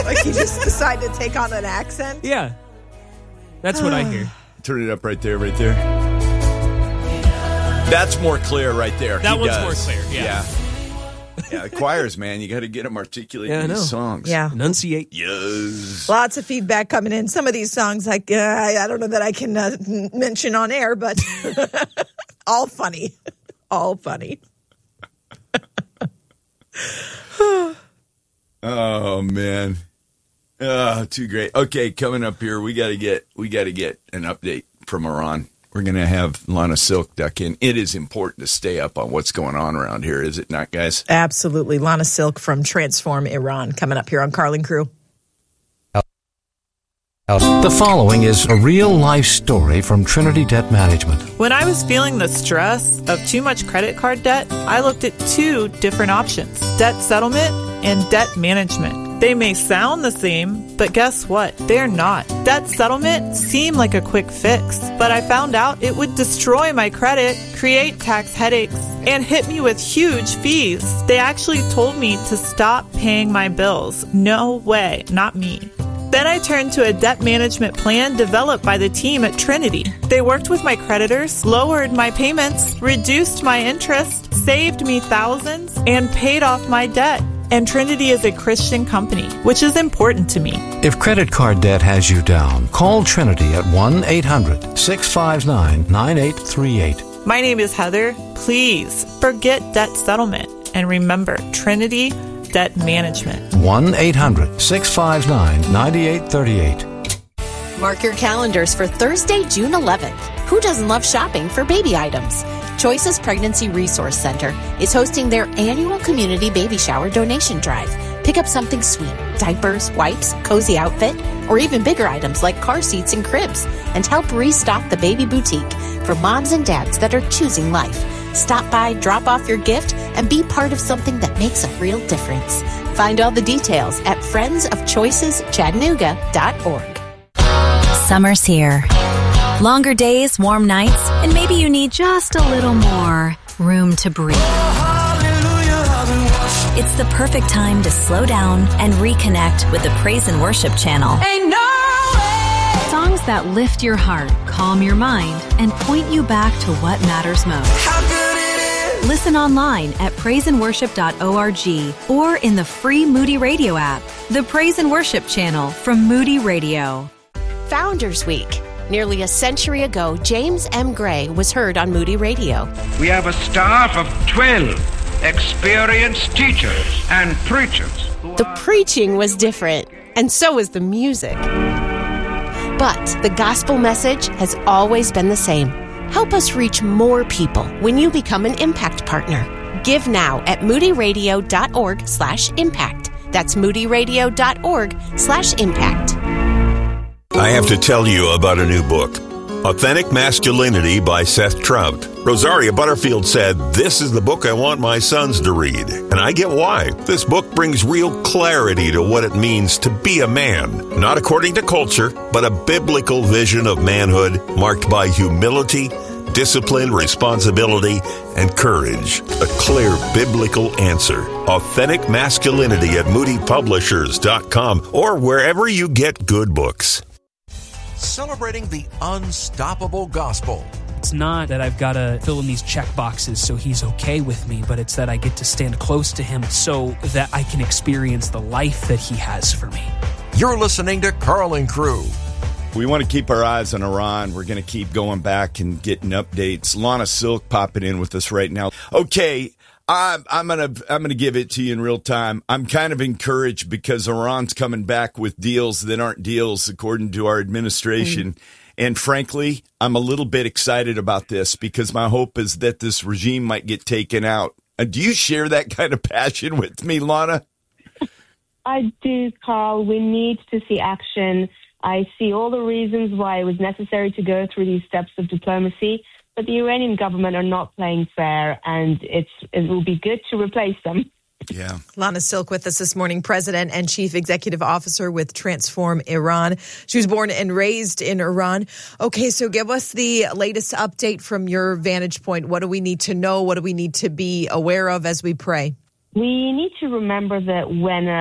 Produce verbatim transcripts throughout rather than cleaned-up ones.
Like he just decided to take on an accent? Yeah. That's what I hear. Turn it up right there, right there. That's more clear right there. That he one's does. more clear, yeah. Yeah, yeah choirs, man. You got to get them articulating yeah, these songs. Yeah. Enunciate. Yes. Lots of feedback coming in. Some of these songs, like, uh, I, I don't know that I can uh, mention on air, but all funny. All funny. Oh, man. Oh, too great. Okay, coming up here, we got to get we got to get an update from Iran. We're going to have Lana Silk duck in. It is important to stay up on what's going on around here, is it not, guys? Absolutely. Lana Silk from Transform Iran coming up here on Carlin Crew. The following is a real-life story from Trinity Debt Management. When I was feeling the stress of too much credit card debt, I looked at two different options, debt settlement and debt management. They may sound the same, but guess what? They're not. Debt settlement seemed like a quick fix, but I found out it would destroy my credit, create tax headaches, and hit me with huge fees. They actually told me to stop paying my bills. No way, not me. Then I turned to a debt management plan developed by the team at Trinity. They worked with my creditors, lowered my payments, reduced my interest, saved me thousands, and paid off my debt. And Trinity is a Christian company, which is important to me. If credit card debt has you down, call Trinity at one eight hundred six five nine nine eight three eight. My name is Heather. Please forget debt settlement and remember Trinity Debt Management. one eight hundred six five nine nine eight three eight. Mark your calendars for Thursday, June eleventh. Who doesn't love shopping for baby items? Choices Pregnancy Resource Center is hosting their annual community baby shower donation drive. Pick up something sweet, diapers, wipes, cozy outfit, or even bigger items like car seats and cribs, and help restock the baby boutique for moms and dads that are choosing life. Stop by, drop off your gift, and be part of something that makes a real difference. Find all the details at friends of choices chattanooga dot org. Summer's here. Longer days, warm nights, and maybe you need just a little more room to breathe. It's the perfect time to slow down and reconnect with the Praise and Worship channel. Ain't no way. Songs that lift your heart, calm your mind, and point you back to what matters most. How good it is. Listen online at praise and worship dot org or in the free Moody Radio app. The Praise and Worship channel from Moody Radio. Founders Week. Nearly a century ago, James M. Gray was heard on Moody Radio. We have a staff of twelve experienced teachers and preachers. The preaching was different, and so was the music. But the gospel message has always been the same. Help us reach more people when you become an impact partner. Give now at moody radio dot org slash impact. That's moody radio dot org slash impact. I have to tell you about a new book, Authentic Masculinity by Seth Trout. Rosaria Butterfield said, "This is the book I want my sons to read." And I get why. This book brings real clarity to what it means to be a man. Not according to culture, but a biblical vision of manhood marked by humility, discipline, responsibility, and courage. A clear biblical answer. Authentic Masculinity at moody publishers dot com or wherever you get good books. Celebrating the unstoppable gospel. It's not that I've got to fill in these check boxes so he's okay with me, but it's that I get to stand close to him so that I can experience the life that he has for me. You're listening to Carlin Crew. We want to keep our eyes on Iran. We're going to keep going back and getting updates. Lana Silk popping in with us right now. Okay, I'm, I'm gonna I'm gonna give it to you in real time. I'm kind of encouraged because Iran's coming back with deals that aren't deals according to our administration. Mm. And frankly, I'm a little bit excited about this because my hope is that this regime might get taken out. Uh, do you share that kind of passion with me, Lana? I do, Carl. We need to see action. I see all the reasons why it was necessary to go through these steps of diplomacy, but the Iranian government are not playing fair, and it's it will be good to replace them. Yeah. Lana Silk with us this morning, President and Chief Executive Officer with Transform Iran. She was born and raised in Iran. Okay, so give us the latest update from your vantage point. What do we need to know? What do we need to be aware of as we pray? We need to remember that when a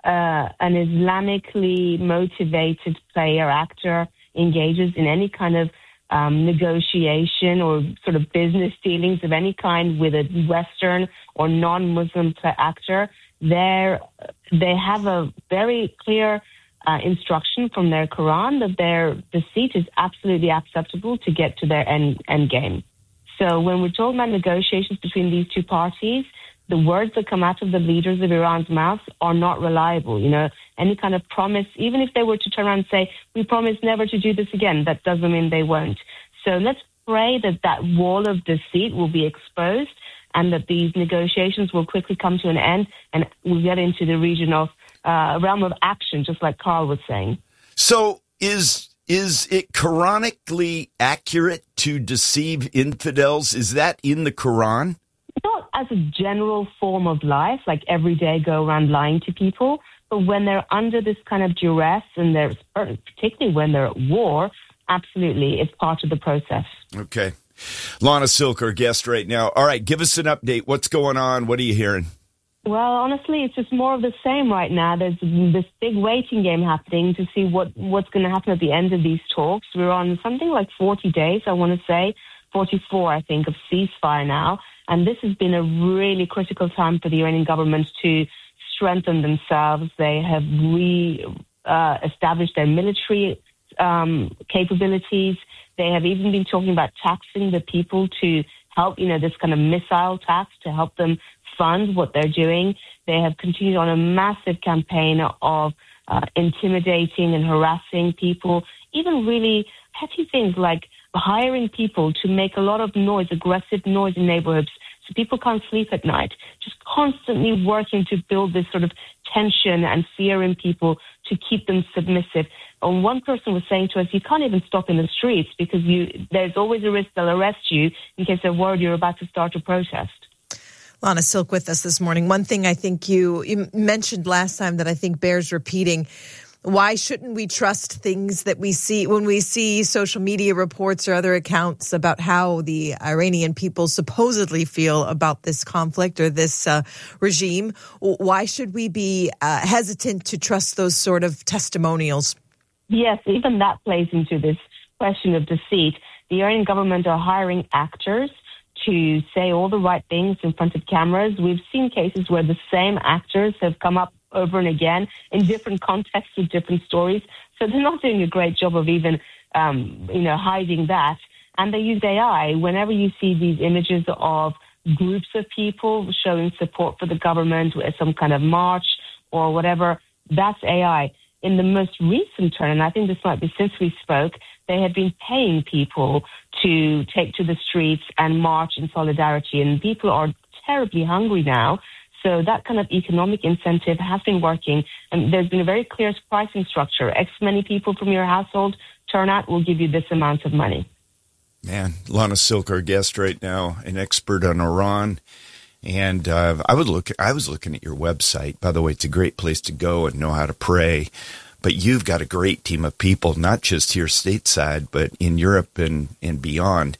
uh, an Islamically motivated player, actor, engages in any kind of um, negotiation or sort of business dealings of any kind with a Western or non-Muslim actor, they're, they have a very clear uh, instruction from their Quran that their deceit is absolutely acceptable to get to their end, end game. So when we're talking about negotiations between these two parties, the words that come out of the leaders of Iran's mouths are not reliable. You know, any kind of promise, even if they were to turn around and say, we promise never to do this again, that doesn't mean they won't. So let's pray that that wall of deceit will be exposed and that these negotiations will quickly come to an end and we'll get into the region of uh, realm of action, just like Carl was saying. So is is it Quranically accurate to deceive infidels? Is that in the Quran? Not as a general form of life, like every day go around lying to people, but when they're under this kind of duress and they're, particularly when they're at war, absolutely, it's part of the process. Okay. Lana Silk, our guest right now. All right, give us an update. What's going on? What are you hearing? Well, honestly, it's just more of the same right now. There's this big waiting game happening to see what, what's going to happen at the end of these talks. We're on something like forty days, I want to say, forty-four, I think, of ceasefire now. And this has been a really critical time for the Iranian government to strengthen themselves. They have re-established uh, their military um, capabilities. They have even been talking about taxing the people to help, you know, this kind of missile tax to help them fund what they're doing. They have continued on a massive campaign of uh, intimidating and harassing people, even really petty things like hiring people to make a lot of noise, aggressive noise in neighborhoods so people can't sleep at night. Just constantly working to build this sort of tension and fear in people to keep them submissive. And one person was saying to us, you can't even stop in the streets because you there's always a risk they'll arrest you in case they're worried you're about to start a protest. Lana Silk with us this morning. One thing I think you, you mentioned last time that I think bears repeating. Why shouldn't we trust things that we see when we see social media reports or other accounts about how the Iranian people supposedly feel about this conflict or this uh, regime? Why should we be uh, hesitant to trust those sort of testimonials? Yes, even that plays into this question of deceit. The Iranian government are hiring actors to say all the right things in front of cameras. We've seen cases where the same actors have come up over and again in different contexts with different stories. So they're not doing a great job of even, um, you know, hiding that. And they use A I. Whenever you see these images of groups of people showing support for the government with some kind of march or whatever, that's A I. In the most recent turn, and I think this might be since we spoke, they have been paying people to take to the streets and march in solidarity. And people are terribly hungry now. So that kind of economic incentive has been working. And there's been a very clear pricing structure. X many people from your household turn out will give you this amount of money. Man, Lana Silk, our guest right now, an expert on Iran. And uh, I would look. I was looking at your website. By the way, it's a great place to go and know how to pray. But you've got a great team of people, not just here stateside, but in Europe and, and beyond.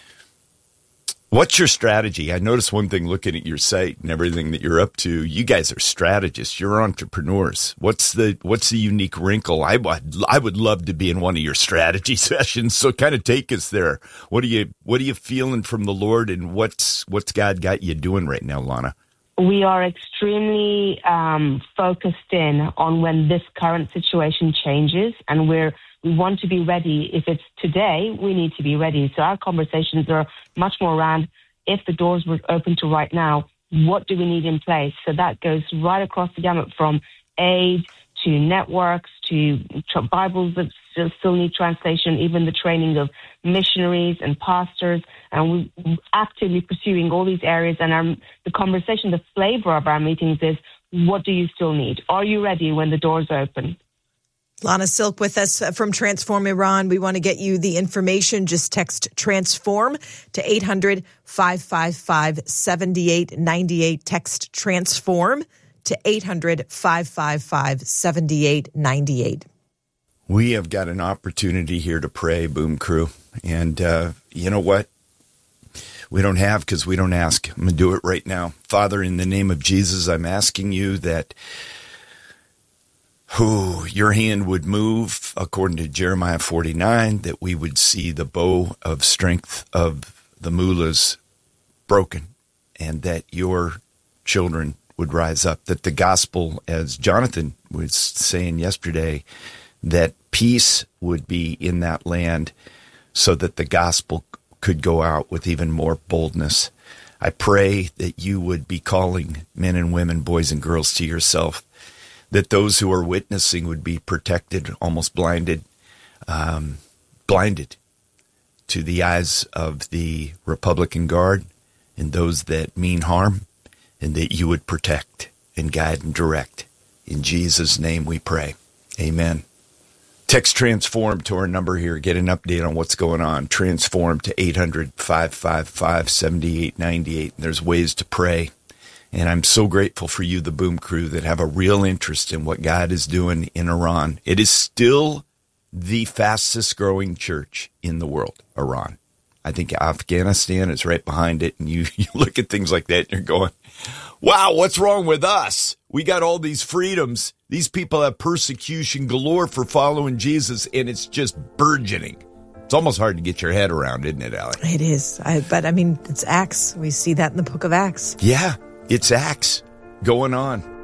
What's your strategy? I noticed one thing looking at your site and everything that you're up to. You guys are strategists. You're entrepreneurs. What's the what's the unique wrinkle? I would I would love to be in one of your strategy sessions. So kind of take us there. What are you what are you feeling from the Lord, and what's what's God got you doing right now, Lana? We are extremely um, focused in on when this current situation changes, and we're we want to be ready. If it's today, we need to be ready. So our conversations are much more around, if the doors were open to right now, what do we need in place? So that goes right across the gamut from aid to networks to Bibles that still, still need translation, even the training of missionaries and pastors. And we're actively pursuing all these areas. And our, the conversation, the flavor of our meetings is, what do you still need? Are you ready when the doors open? Lana Silk with us from Transform Iran. We want to get you the information. Just text TRANSFORM to eight hundred, five five five, seven eight nine eight. Text TRANSFORM to eight hundred, five five five, seven eight nine eight. We have got an opportunity here to pray, Boom Crew. And uh, you know what? We don't have because we don't ask. I'm going to do it right now. Father, in the name of Jesus, I'm asking you that who your hand would move, according to Jeremiah forty-nine, that we would see the bow of strength of the mullahs broken, and that your children would rise up, that the gospel, as Jonathan was saying yesterday, that peace would be in that land so that the gospel could go out with even more boldness. I pray that you would be calling men and women, boys and girls, to yourself, that those who are witnessing would be protected, almost blinded, um, blinded to the eyes of the Republican Guard and those that mean harm, and that you would protect and guide and direct. In Jesus' name we pray. Amen. Text TRANSFORM to our number here. Get an update on what's going on. TRANSFORM to eight hundred, five five five, seven eight nine eight. There's ways to pray. And I'm so grateful for you, the Boom Crew, that have a real interest in what God is doing in Iran. It is still the fastest growing church in the world, Iran. I think Afghanistan is right behind it. And you, you look at things like that and you're going, wow, what's wrong with us? We got all these freedoms. These people have persecution galore for following Jesus, and it's just burgeoning. It's almost hard to get your head around, isn't it, Allie? It is. I, but, I mean, it's Acts. We see that in the book of Acts. Yeah, it's Acts going on.